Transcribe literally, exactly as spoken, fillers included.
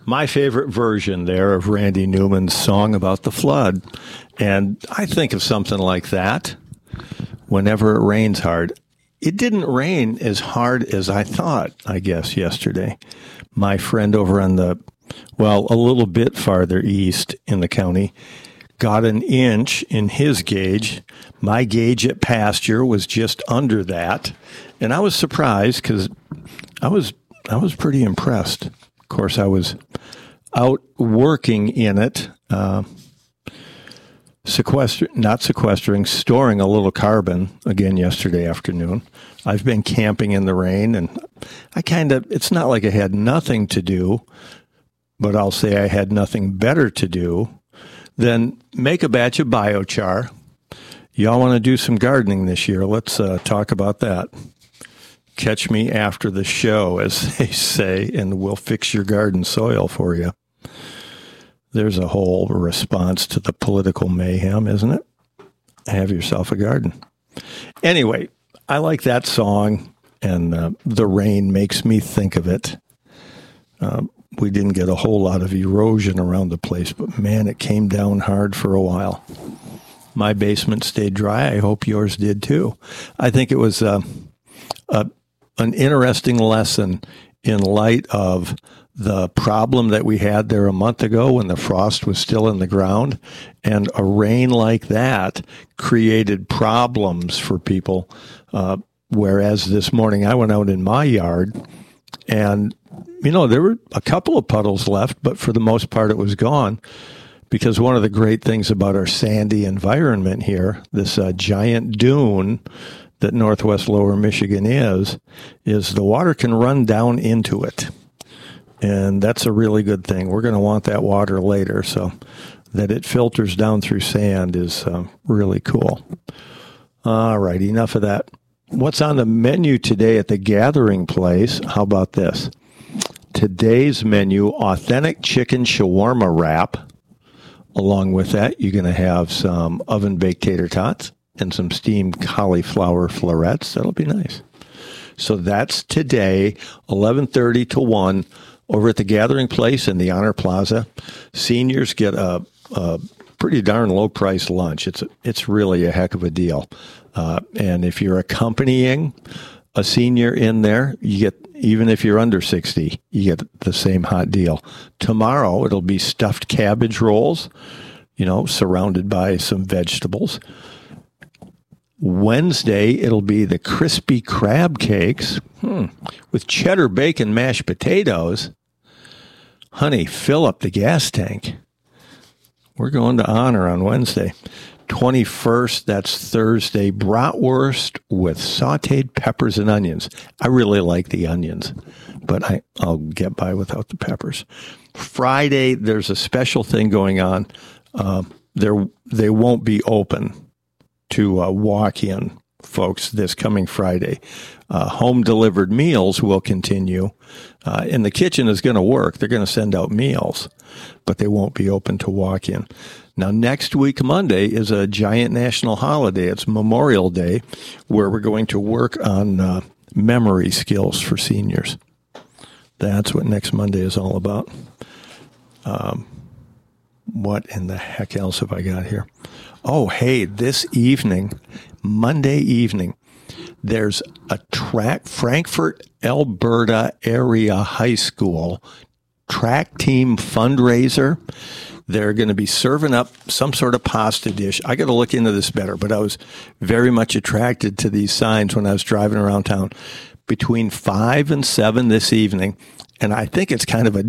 my favorite version there of Randy Newman's song about the flood. And I think of something like that whenever it rains hard. It didn't rain as hard as I thought, I guess, yesterday. My friend over on the, well, a little bit farther east in the county got an inch in his gauge. My gauge at pasture was just under that. And I was surprised because I was I was pretty impressed. Of course, I was out working in it, uh, sequester, not sequestering, storing a little carbon again yesterday afternoon. I've been camping in the rain, and I kind of, it's not like I had nothing to do, but I'll say I had nothing better to do than make a batch of biochar. Y'all want to do some gardening this year? Let's uh, talk about that. Catch me after the show, as they say, and we'll fix your garden soil for you. There's a whole response to the political mayhem, isn't it? Have yourself a garden. Anyway, I like that song, and uh, the rain makes me think of it. Uh, we didn't get a whole lot of erosion around the place, but man, it came down hard for a while. My basement stayed dry. I hope yours did too. I think it was uh, a an interesting lesson in light of the problem that we had there a month ago when the frost was still in the ground, and a rain like that created problems for people. Uh, whereas this morning I went out in my yard and, you know, there were a couple of puddles left, but for the most part it was gone, because one of the great things about our sandy environment here, this uh, giant dune that Northwest Lower Michigan is, is the water can run down into it. And that's a really good thing. We're going to want that water later, so that it filters down through sand is uh, really cool. All right, enough of that. What's on the menu today at the Gathering Place? How about this? Today's menu, authentic chicken shawarma wrap. Along with that, you're going to have some oven-baked tater tots and some steamed cauliflower florets. That'll be nice. So that's today, eleven thirty to one, over at the Gathering Place in the Honor Plaza. Seniors get a, a pretty darn low-price lunch. It's it's really a heck of a deal. Uh, and if you're accompanying a senior in there, you get, even if you're under sixty, you get the same hot deal. Tomorrow, it'll be stuffed cabbage rolls, you know, surrounded by some vegetables. Wednesday, it'll be the crispy crab cakes hmm, with cheddar bacon mashed potatoes. Honey, fill up the gas tank. We're going to Honor on Wednesday. twenty-first, that's Thursday, bratwurst with sautéed peppers and onions. I really like the onions, but I, I'll get by without the peppers. Friday, there's a special thing going on. Uh, there, they won't be open to uh, walk in, folks, this coming Friday. Uh, home delivered meals will continue, uh, and the kitchen is going to work. They're going to send out meals, but they won't be open to walk in. Now, next week, Monday, is a giant national holiday. It's Memorial Day, where we're going to work on uh, memory skills for seniors. That's what next Monday is all about. Um, what in the heck else have I got here? Oh, hey, this evening, Monday evening, there's a track, Frankfort, Alberta area high school track team fundraiser. They're going to be serving up some sort of pasta dish. I got to look into this better, but I was very much attracted to these signs when I was driving around town between five and seven this evening. And I think it's kind of a